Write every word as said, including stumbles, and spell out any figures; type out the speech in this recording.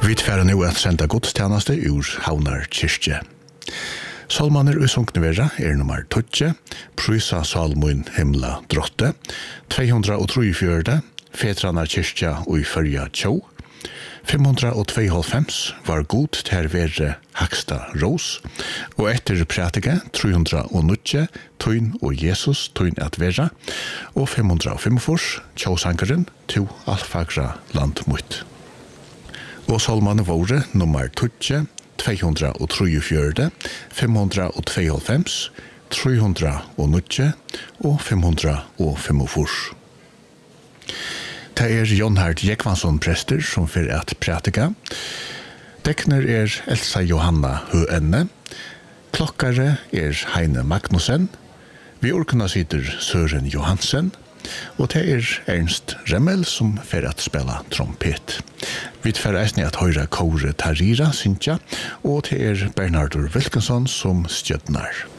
Vi tverre nå at senda godstjeneste ur Havnar kyrkje. Salmaner og sunknevera er nummer tøtje, Prysa salmoen himla drotte, två hundra trefjørt, Fetranar kyrkja og i førja tjå, fem hundra tveoghálvfems var god til være haksta ros, og etter pratige tre hundra nitti, tøyn og Jesus tøyn at vera, og fem hundra fyrtifem, tjåsangeren, to alfagra landmutt. Og salmane våre nummer tøtje, två hundra trefjørt, fem hundra tveoghálvfems, tre hundra nitti og fem hundra fyrtifem. Det er Jonhard Jekvansson prester som fyrir at pratika. Dekner er Elsa Johanna Høenne. Klokkare er Heine Magnussen. Vi orkna sitter Søren Johansen. Og det er Ernst Remmel som fyrir at spela trompet. Vi fyrir eisne at høyra Kåre Tarira Sintja, og det er Bernardur Wilkinson som stjødnar.